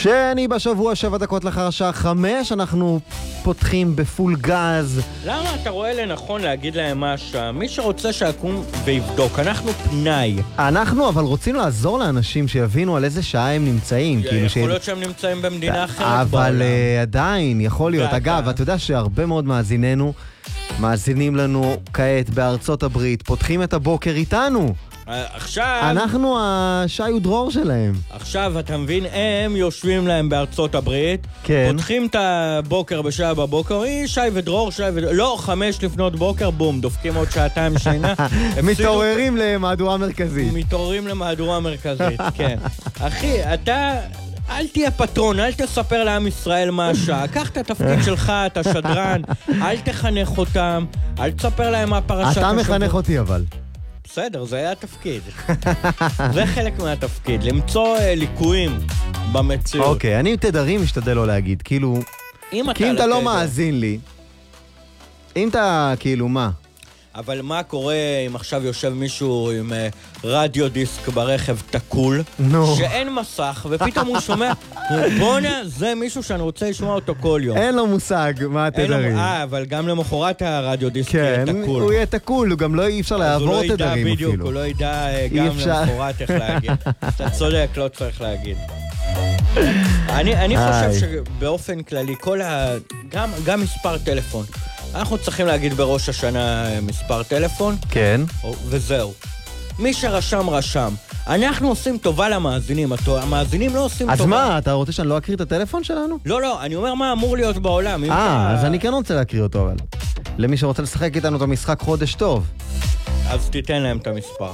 שני בשבוע, 7 דקות לאחר השעה 5, אנחנו פותחים בפול גז. למה אתה רואה לנכון להגיד להם מה השעה? מי שרוצה שיקום ויבדוק, אנחנו פנאי. אנחנו אבל רוצים לעזור לאנשים שיבינו על איזה שעה הם נמצאים. יכול להיות שהם נמצאים במדינה אחרת בעולם. אבל עדיין, יכול להיות. אגב, אתה יודע שהרבה מאוד מאזיננו מאזינים לנו כעת בארצות הברית, פותחים את הבוקר איתנו. עכשיו... אנחנו השי ודרור שלהם. עכשיו, אתה מבין, הם יושבים להם בארצות הברית, כן. פותחים את הבוקר בשעה בבוקר, שי ודרור, לא, 5 לפנות בוקר, בום, דופקים עוד שעתיים שינה. מתעוררים למהדורה מרכזית. מתעוררים למהדורה מרכזית, כן. אחי, אתה... אל תהיה פטרון, אל תספר לעם ישראל מה השעה. קח את התפקיד שלך, אתה שדרן, אל תחנך אותם, אל תספר להם מה פרשת אתה מחנך אותי אבל. בסדר, זה היה התפקיד. זה חלק מהתפקיד, למצוא ליקויים במציאות. אוקיי, אני תדרים משתדל לא להגיד, כאילו... כי אם אתה לא מאזין לי, אם אתה, כאילו, מה? אבל מה קורה אם עכשיו יושב מישהו עם רדיו דיסק ברכב תקול, שאין מסך, ופתאום הוא שומע, בונה, זה מישהו שאני רוצה לשמוע אותו כל יום. אין לו מושג מה התדרים. אבל גם למחרת הרדיו דיסק יהיה תקול. כן, הוא יהיה תקול, הוא גם לא אי אפשר לעבור תדרים אפילו. אז הוא לא ידע בדיוק, הוא לא ידע גם למחרת איך להגיד. אתה צודק, לא צריך להגיד. אני חושב שבאופן כללי, גם מספר טלפון, אנחנו צריכים להגיד בראש השנה מספר טלפון. כן. וזהו. מי שרשם, רשם. אנחנו עושים טובה למאזינים. המאזינים לא עושים טובה. אז מה, אתה רוצה שאני לא אקריא את הטלפון שלנו? לא, אני אומר מה אמור להיות בעולם. אז אני כן רוצה להקריא אותו, אבל. למי שרוצה לשחק איתנו את המשחק חודש טוב. אז תיתן להם את המספר.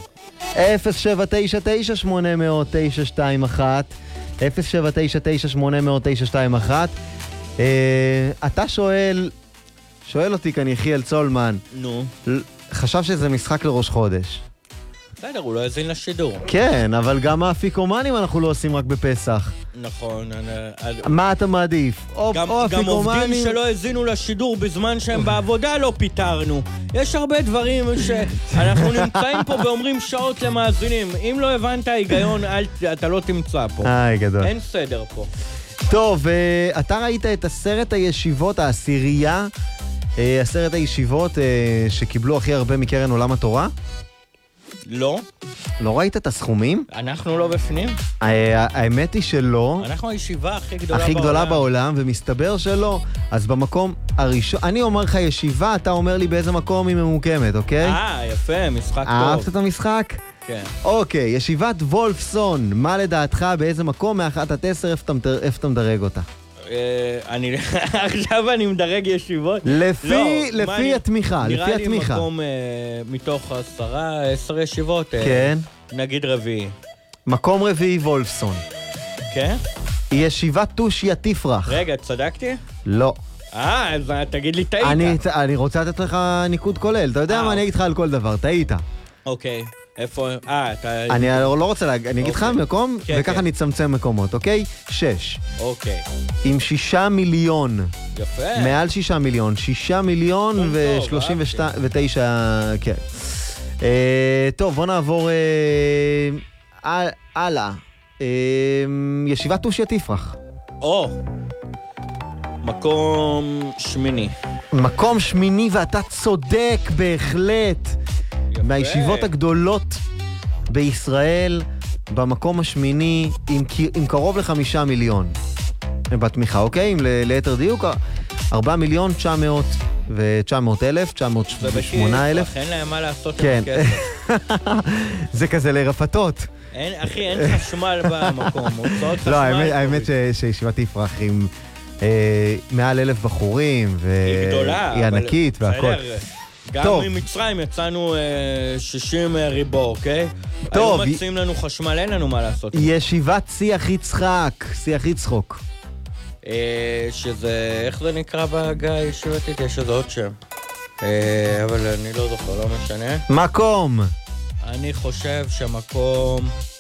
07998000921 07998000921 אתה שואל אותי כאן יחיאל צולמן. נו. חשב שזה משחק לראש חודש. בסדר, הוא לא יזין לשידור. כן, אבל גם האפיקומנים אנחנו לא עושים רק בפסח. נכון. מה אתה מעדיף? גם עובדים שלא הזינו לשידור בזמן שהם בעבודה לא פיתרנו. יש הרבה דברים שאנחנו נמצאים פה ואומרים שעות למאזינים. אם לא הבנת היגיון, אתה לא תמצא פה. גדול. אין סדר פה. טוב, אתה ראית את הסרט הישיבות, העשירייה, הסרט הישיבות שקיבלו הכי הרבה מקרן עולם התורה? לא. לא ראית את הסכומים? אנחנו לא בפנים. האמת היא שלא. אנחנו הישיבה הכי גדולה בעולם, ומסתבר שלא. אז במקום הראשון, אני אומר לך ישיבה, אתה אומר לי באיזה מקום היא ממוקמת, אוקיי? יפה, משחק טוב. אהבת את המשחק? כן. אוקיי, ישיבת וולפסון, מה לדעתך, באיזה מקום, מ-1 עד 10, איפה אתה מדרג אותה? עכשיו אני מדרג ישיבות. לפי התמיכה, נראה לי מקום מתוך 10 ישיבות. כן. נגיד רביעי. מקום רביעי וולפסון. כן? ישיבת תושיה תפרח. רגע, צדקתי? לא. אז תגיד לי, טעית. אני רוצה לתת לך ניקוד כולל. אתה יודע מה, אני אגיד לך על כל דבר, טעית. אוקיי. איפה? אני לא רוצה להגיד, אני אגיד לך מקום, וככה נצמצם מקומות, אוקיי? 6. אוקיי. עם 6 מיליון. יפה. מעל 6 מיליון. 6 מיליון ו-39, כן. טוב, בוא נעבור הלאה. ישיבת תושיה תפרח. מקום שמיני. מקום שמיני, ואתה צודק בהחלט. מהישיבות הגדולות בישראל, במקום השמיני, עם קרוב ל5 מיליון בתמיכה, אוקיי? ליתר דיוק, 4 מיליון 900 ו-900,000, 908,000. אין להם מה לעשות עם כן. הכסף. זה כזה לרפתות. אחי, אין חשמל במקום. לא, האמת שישיבת תפרח עם מעל 1,000 בחורים, והיא ענקית והכל. גם ממצרים יצאנו 60 ריבו, אוקיי? טוב. היו מציעים לנו חשמל, אין לנו מה לעשות. ישיבת שיח יצחק, שיח יצחוק. שזה, איך זה נקרא בהגה הישיבתית? יש איזה עוד שם. אבל אני לא זוכר, לא משנה. מקום. אני חושב שמקום